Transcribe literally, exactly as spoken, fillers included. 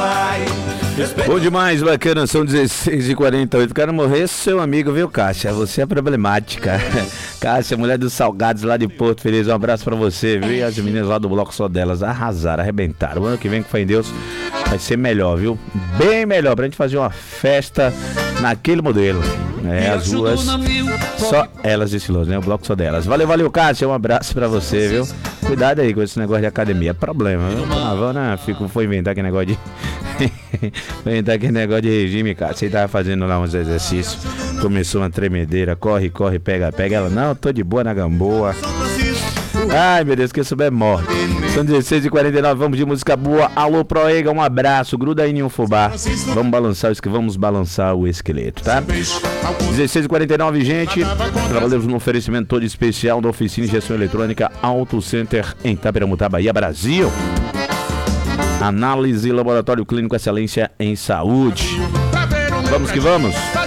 vai. Bom demais, bacana, são dezesseis e quarenta e oito. Quero morrer, seu amigo, viu, Cássia? Você é problemática. Cássia, mulher dos salgados lá de Porto Feliz, um abraço pra você, viu? E as meninas lá do bloco só delas arrasaram, arrebentaram. O ano que vem, com fé em Deus, vai ser melhor, viu? Bem melhor, pra gente fazer uma festa naquele modelo. É, as duas, só elas estiloso, né? O bloco só delas. Valeu, valeu, Cássia, um abraço pra você, viu? Cuidado aí com esse negócio de academia, é problema, viu? A Havana fico, foi inventar aquele negócio de... foi inventar aquele negócio de regime, cara. Você tava fazendo lá uns exercícios, começou uma tremedeira, corre, corre, pega, pega. Ela, não, tô de boa na gamboa. Ai, meu Deus, que souber morre. São dezesseis e quarenta e nove, vamos de música boa. Alô, Proega, um abraço, gruda aí em um fubá. Vamos balançar o esqueleto, vamos balançar o esqueleto, tá? dezesseis e quarenta e nove, gente. Trabalhamos no oferecimento todo especial da Oficina de Gestão Eletrônica Auto Center em Itaperamutá, Bahia, Brasil. Análise Laboratório Clínico Excelência em Saúde. Vamos que vamos.